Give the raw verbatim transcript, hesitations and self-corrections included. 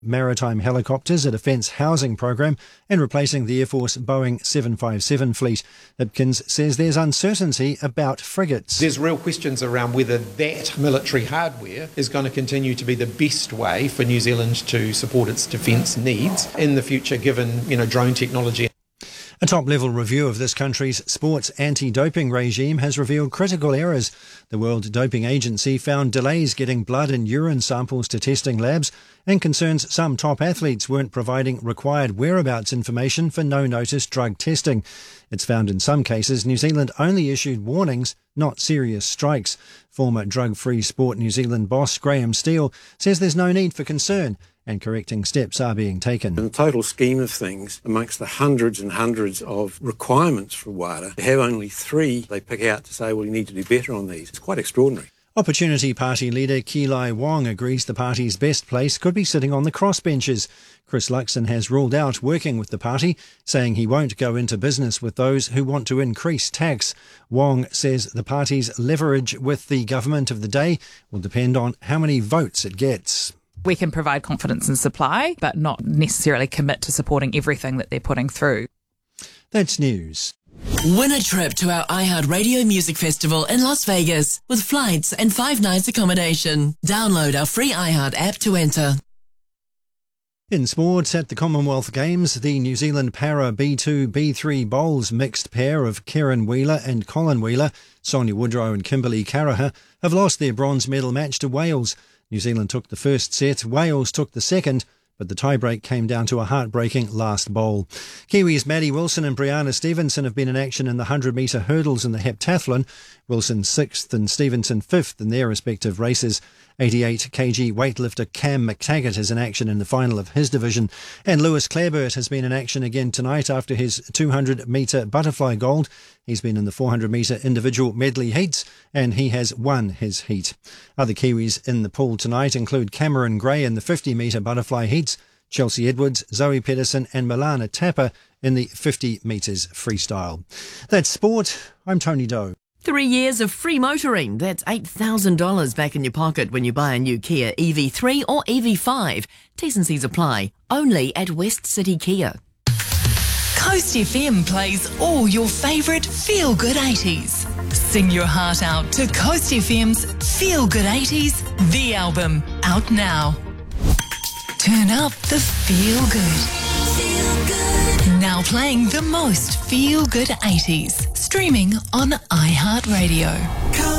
maritime helicopters, a defence housing program, and replacing the Air Force Boeing seven fifty-seven fleet. Hipkins says there's uncertainty about frigates. There's real questions around whether that military hardware is going to continue to be the best way for New Zealand to support its defence needs in the future, given, you know, drone technology. A top-level review of this country's sports anti-doping regime has revealed critical errors. The World Doping Agency found delays getting blood and urine samples to testing labs and concerns some top athletes weren't providing required whereabouts information for no-notice drug testing. It's found in some cases New Zealand only issued warnings, not serious strikes. Former Drug-Free Sport New Zealand boss Graham Steele says there's no need for concern, and correcting steps are being taken. In the total scheme of things, amongst the hundreds and hundreds of requirements for WADA, to have only three they pick out to say, well, you need to do better on these. It's quite extraordinary. Opportunity Party leader Keelai Wong agrees the party's best place could be sitting on the crossbenches. Chris Luxon has ruled out working with the party, saying he won't go into business with those who want to increase tax. Wong says the party's leverage with the government of the day will depend on how many votes it gets. We can provide confidence in supply, but not necessarily commit to supporting everything that they're putting through. That's news. Win a trip to our iHeartRadio Music Festival in Las Vegas with flights and five nights accommodation. Download our free iHeart app to enter. In sports, at the Commonwealth Games, the New Zealand Para B two B three bowls mixed pair of Kieran Wheeler and Colin Wheeler, Sonia Woodrow and Kimberly Caraher, have lost their bronze medal match to Wales. New Zealand took the first set, Wales took the second, but the tiebreak came down to a heartbreaking last bowl. Kiwis Maddie Wilson and Brianna Stevenson have been in action in the one hundred metre hurdles in the heptathlon. Wilson sixth and Stevenson fifth in their respective races. eighty-eight kilogram weightlifter Cam McTaggart is in action in the final of his division. And Lewis Clareburt has been in action again tonight after his two hundred metre butterfly gold. He's been in the four hundred metre individual medley heats and he has won his heat. Other Kiwis in the pool tonight include Cameron Gray in the fifty metre butterfly heats, Chelsea Edwards, Zoe Pedersen and Milana Tapper in the fifty metres freestyle. That's sport. I'm Tony Doe. Three years of free motoring. That's eight thousand dollars back in your pocket when you buy a new Kia E V three or E V five. T's and C's apply. Only at West City Kia. Coast F M plays all your favourite feel-good eighties. Sing your heart out to Coast F M's Feel Good eighties, the album, out now. Turn up the feel good. Feel good. Now playing the most feel good eighties. Streaming on iHeartRadio.